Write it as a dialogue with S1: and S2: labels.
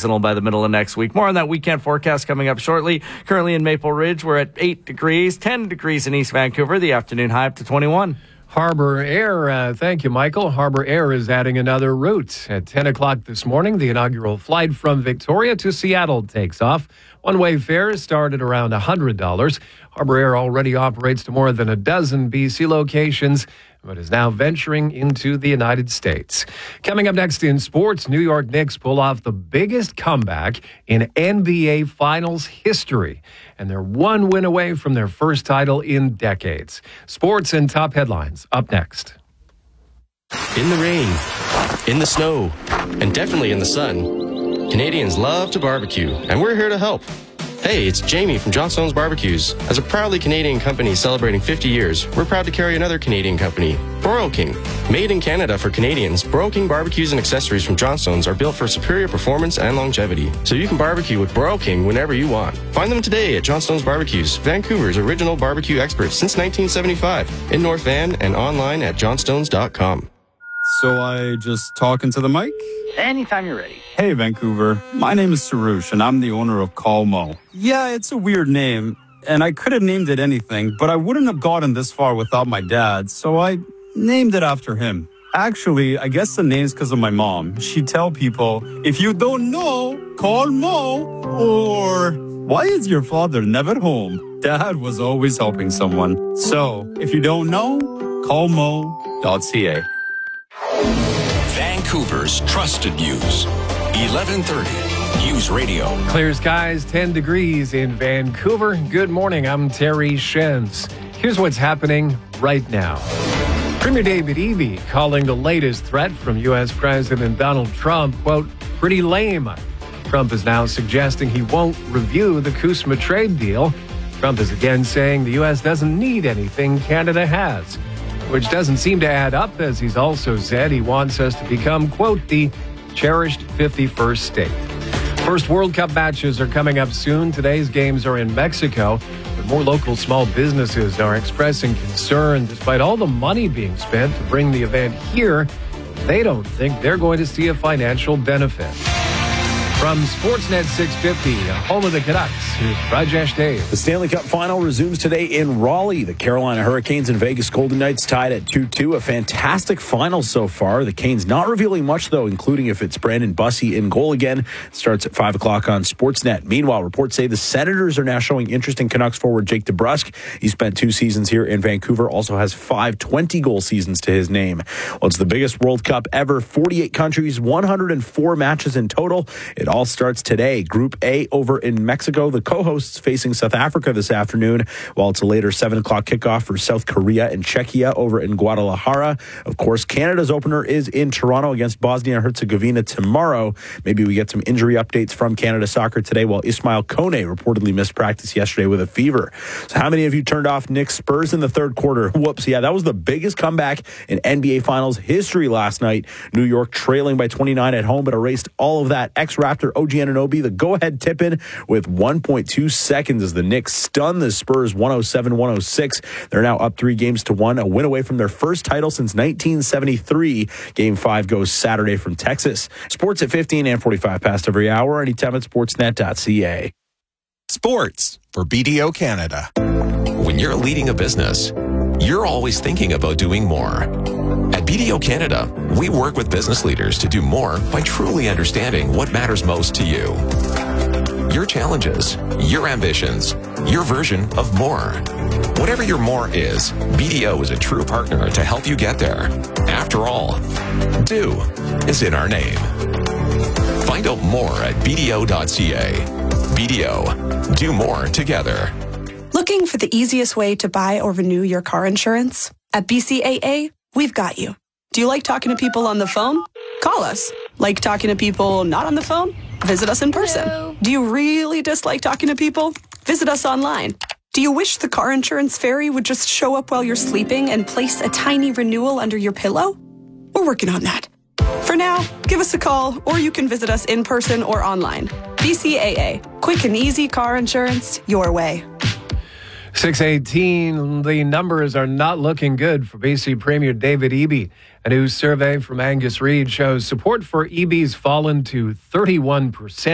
S1: seasonal by the middle of next week. More on that weekend forecast coming up shortly. Currently in Maple Ridge, we're at 8 degrees, 10 degrees in East Vancouver, the afternoon high up to 21.
S2: Harbour Air, thank you, Michael. Harbour Air is adding another route. At 10 o'clock this morning, the inaugural flight from Victoria to Seattle takes off. One-way fares start at around $100. Harbour Air already operates to more than a dozen BC locations, but is now venturing into the United States. Coming up next in sports, New York Knicks pull off the biggest comeback in NBA Finals history, and they're one win away from their first title in decades. Sports and top headlines up next.
S3: In the rain, in the snow, and definitely in the sun, Canadians love to barbecue, and we're here to help. Hey, it's Jamie from John Stone's Barbecues. As a proudly Canadian company celebrating 50 years, we're proud to carry another Canadian company, Broil King. Made in Canada for Canadians, Broil King barbecues and accessories from John Stone's are built for superior performance and longevity, so you can barbecue with Broil King whenever you want. Find them today at John Stone's Barbecues, Vancouver's original barbecue expert since 1975, in North Van and online at johnstones.com.
S4: So I just talk into the mic?
S5: Anytime you're ready.
S4: Hey, Vancouver. My name is Sarush, and I'm the owner of Call Mo. Yeah, it's a weird name, and I could have named it anything, but I wouldn't have gotten this far without my dad, so I named it after him. Actually, I guess the name's because of my mom. She'd tell people, if you don't know, call Mo, or why is your father never home? Dad was always helping someone. So, if you don't know, call mo.ca.
S6: Vancouver's Trusted News, 1130 News Radio.
S2: Clear skies, 10 degrees in Vancouver. Good morning, I'm Terry Shenz. Here's what's happening right now. Premier David Eby calling the latest threat from U.S. President Donald Trump, quote, pretty lame. Trump is now suggesting he won't review the CUSMA trade deal. Trump is again saying the U.S. doesn't need anything Canada has, which doesn't seem to add up, as he's also said he wants us to become, quote, the cherished 51st state. First World Cup matches are coming up soon. Today's games are in Mexico, but more local small businesses are expressing concern. Despite all the money being spent to bring the event here, they don't think they're going to see a financial benefit. From Sportsnet 650, home of the Canucks, here's Rajesh Dave.
S7: The Stanley Cup Final resumes today in Raleigh. The Carolina Hurricanes and Vegas Golden Knights tied at 2-2. A fantastic final so far. The Canes not revealing much, though, including if it's Brandon Bussey in goal again. It starts at 5 o'clock on Sportsnet. Meanwhile, reports say the Senators are now showing interest in Canucks forward Jake DeBrusk. He spent 2 seasons here in Vancouver, also has 5 20-goal seasons to his name. Well, it's the biggest World Cup ever. 48 countries, 104 matches in total. It all starts today. Group A over in Mexico. The co-hosts facing South Africa this afternoon, while it's a later 7 o'clock kickoff for South Korea and Czechia over in Guadalajara. Of course, Canada's opener is in Toronto against Bosnia and Herzegovina tomorrow. Maybe we get some injury updates from Canada Soccer today, while Ismail Kone reportedly missed practice yesterday with a fever. So how many of you turned off Knicks Spurs in the third quarter? Whoops, yeah, that was the biggest comeback in NBA Finals history last night. New York trailing by 29 at home, but erased all of that. Ex-Raptor OG Anunoby, the go-ahead tip-in with 1.2 seconds as the Knicks stun the Spurs 107-106. They're now up 3-1, a win away from their first title since 1973. Game 5 goes Saturday from Texas. Sports at 15 and 45 past every hour, anytime at sportsnet.ca.
S6: Sports for BDO Canada. When you're leading a business, you're always thinking about doing more. At BDO Canada, we work with business leaders to do more by truly understanding what matters most to you. Your challenges, your ambitions, your version of more. Whatever your more is, BDO is a true partner to help you get there. After all, do is in our name. Find out more at BDO.ca. BDO, do more together.
S8: Looking for the easiest way to buy or renew your car insurance? At BCAA, we've got you. Do you like talking to people on the phone? Call us. Like talking to people not on the phone? Visit us in person. Hello. Do you really dislike talking to people? Visit us online. Do you wish the car insurance fairy would just show up while you're sleeping and place a tiny renewal under your pillow? We're working on that. For now, give us a call, or you can visit us in person or online. BCAA. Quick and easy car insurance your way.
S2: 6:18, the numbers are not looking good for BC Premier David Eby. A new survey from Angus Reid shows support for Eby's fallen to 31%.